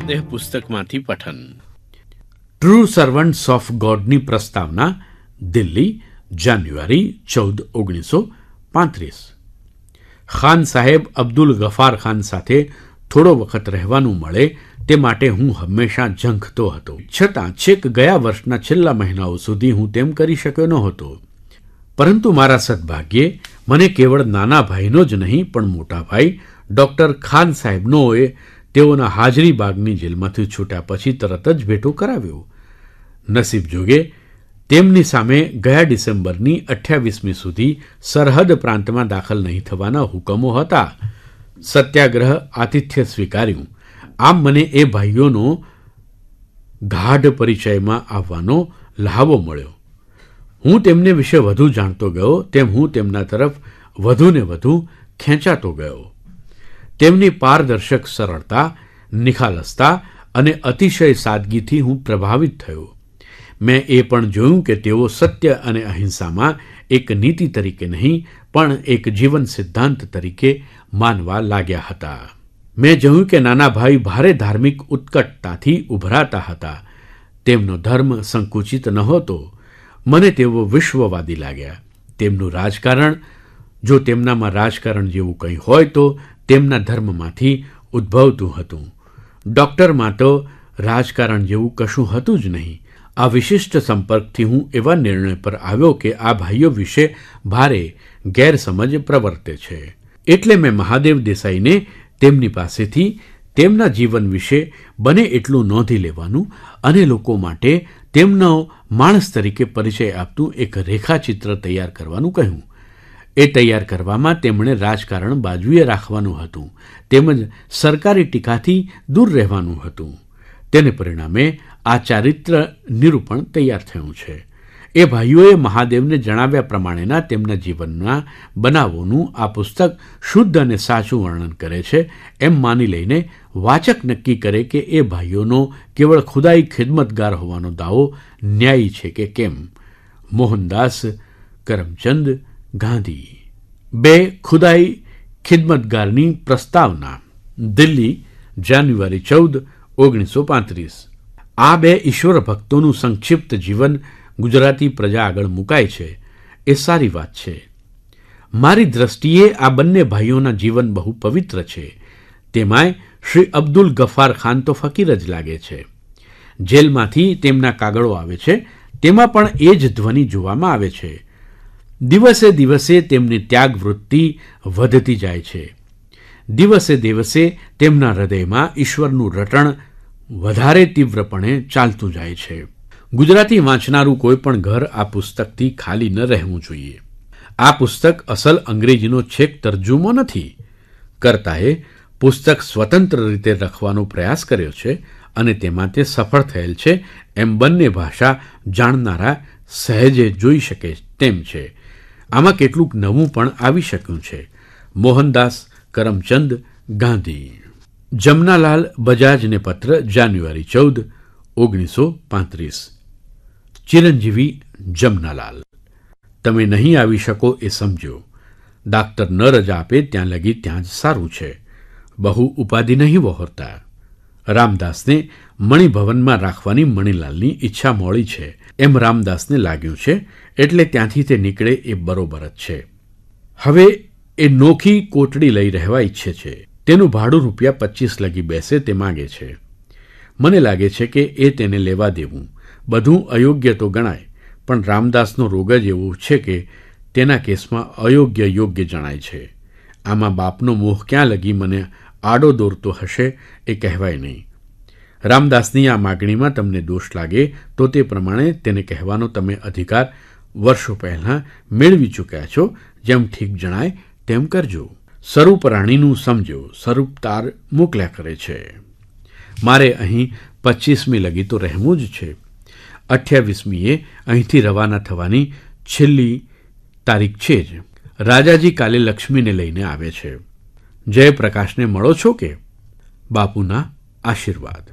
દેહ પુસ્તકમાંથી પઠન. ટ્રુ સર્વન્ટ્સ ઓફ ગોડની પ્રસ્તાવના, દિલ્હી, જાન્યુઆરી 14, 1935. ખાન સાહેબ અબ્દુલ ગફાર ખાન સાથે થોડો વખત રહેવાનું મળે તે માટે હું હંમેશા ઝંખતો હતો. છતાં છેક ગયા વર્ષના છેલ્લા મહિનાઓ સુધી હું તેમ કરી શક્યો નહોતો. પરંતુ મારા સદભાગ્યે મને કેવળ નાના ભાઈનો જ નહીં પણ મોટા ભાઈ ડૉક્ટર ખાન સાહેબનોએ તેઓના હાજરી બાગની જેલમાંથી છૂટ્યા પછી તરત જ ભેટો કરાવ્યો. નસીબ જોગે તેમની સામે ગયા ડિસેમ્બરની 28મી સુધી સરહદ પ્રાંતમાં દાખલ નહીં થવાના હુકમો હતા. સત્યાગ્રહ આતિથ્ય સ્વીકાર્યું. આમ મને એ ભાઈઓનો ગાઢ પરિચયમાં આવવાનો લહાવો મળ્યો. હું તેમને વિશે વધુ જાણતો ગયો તેમ હું તેમના તરફ વધુને વધુ ખેંચાતો ગયો. તેમની પારદર્શક સરળતા, નિખાલસતા અને અતિશય સાદગીથી હું પ્રભાવિત થયો. મેં એ પણ જોયું કે તેઓ સત્ય અને અહિંસામાં એક નીતિ તરીકે નહીં પણ એક જીવન સિદ્ધાંત તરીકે માનવા લાગ્યા હતા. મેં જોયું કે નાના ભાઈ ભારે ધાર્મિક ઉત્કટતાથી ઉભરાતા હતા. તેમનો ધર્મ સંકુચિત નહોતો. મને તેઓ વિશ્વવાદી લાગ્યા. તેમનું રાજકારણ, જો તેમનામાં રાજકારણ જેવું કંઈ હોય તો તેમના ધર્મમાંથી ઉદ્ભવતું હતું. ડૉક્ટરમાં તો રાજકારણ જેવું કશું હતું જ નહીં. આ વિશિષ્ટ સંપર્કથી હું એવા નિર્ણય પર આવ્યો કે આ ભાઈઓ વિશે ભારે ગેરસમજ પ્રવર્તે છે. એટલે મેં મહાદેવ દેસાઈને તેમની પાસેથી તેમના જીવન વિશે બને એટલું નોંધી લેવાનું અને લોકો માટે તેમનો માણસ તરીકે પરિચય આપતું એક રેખાચિત્ર તૈયાર કરવાનું કહ્યું. એ તૈયાર કરવામાં તેમણે રાજકારણ બાજુએ રાખવાનું હતું તેમજ સરકારી ટીકાથી દૂર રહેવાનું હતું. તેને પરિણામે આ ચારિત્ર નિરૂપણ તૈયાર થયું છે. એ ભાઈઓએ મહાદેવને જણાવ્યા પ્રમાણેના તેમના જીવનના બનાવોનું આ પુસ્તક શુદ્ધ અને સાચું વર્ણન કરે છે એમ માની લઈને વાચક નક્કી કરે કે એ ભાઈઓનો કેવળ ખુદાઈ ખિદમતગાર હોવાનો દાવો ન્યાયી છે કે કેમ. મોહનદાસ કરમચંદ ગાંધી. 2 ખુદાઈ ખિદમતગારની પ્રસ્તાવના, દિલ્હી, જાન્યુઆરી 14, 1935. આ 2 ઈશ્વર ભક્તોનું સંક્ષિપ્ત જીવન ગુજરાતી પ્રજા આગળ મુકાય છે એ સારી વાત છે. મારી દૃષ્ટિએ આ બંને ભાઈઓના જીવન બહુ પવિત્ર છે. તેમાંય શ્રી અબ્દુલ ગફાર ખાન તો ફકીર જ લાગે છે. જેલમાંથી તેમના કાગળો આવે છે તેમાં પણ એ જ ધ્વનિ જોવામાં આવે છે. દિવસે દિવસે તેમની ત્યાગ વૃત્તિ વધતી જાય છે. દિવસે દિવસે તેમના હૃદયમાં ઈશ્વરનું રટણ વધારે તીવ્રપણે ચાલતું જાય છે. ગુજરાતી વાંચનારું કોઈ પણ ઘર આ પુસ્તકથી ખાલી ન રહેવું જોઈએ. આ પુસ્તક અસલ અંગ્રેજીનો છેક તરજુમો નથી. કર્તાએ પુસ્તક સ્વતંત્ર રીતે લખવાનો પ્રયાસ કર્યો છે અને તેમાં તે સફળ થયેલ છે એમ બંને ભાષા જાણનારા સહેજે જોઈ શકે તેમ છે. આમાં કેટલુંક નવું પણ આવી શક્યું છે. મોહનદાસ કરમચંદ ગાંધી. જમનાલાલ બજાજને પત્ર, જાન્યુઆરી 14, 1935. ચિરંજીવી જમનાલાલ. તમે નહીં આવી શકો એ સમજો. ડાક્ટર ન રજા આપે ત્યાં લગી ત્યાં જ સારું છે. બહુ ઉપાધિ નહીં વહોરતા. રામદાસને મણિભવનમાં રાખવાની મણિલાલની ઈચ્છા મોડી છે એમ રામદાસને લાગ્યું છે એટલે ત્યાંથી તે નીકળે એ બરોબર જ છે. હવે એ નોખી કોટડી લઈ રહેવા ઈચ્છે છે. તેનું ભાડું ₹25 લગી બેસે તે માગે છે. મને લાગે છે કે એ તેને લેવા દેવું બધું અયોગ્ય તો ગણાય પણ રામદાસનો રોગ જ એવો છે કે તેના કેસમાં અયોગ્ય યોગ્ય જણાય છે. આમાં બાપનો મોહ ક્યાં લગી મને આડો દોરતો હશે એ કહેવાય નહીં. રામદાસની આ માગણીમાં તમને દોષ લાગે તો તે પ્રમાણે તેને કહેવાનો તમે અધિકાર વર્ષો પહેલાં મેળવી ચૂક્યા છો. જેમ ઠીક જણાય તેમ કરજો. સ્વરૂપ રાણીનું સમજો. સ્વરૂપ તાર મોકલ્યા કરે છે. મારે અહીં 25મી લગી તો રહેવું જ છે. 28મીએ અહીંથી રવાના થવાની છેલ્લી તારીખ છે જ. રાજાજી કાલે લક્ષ્મીને લઈને આવે છે. જયપ્રકાશને મળો છો કે? બાપુના આશીર્વાદ.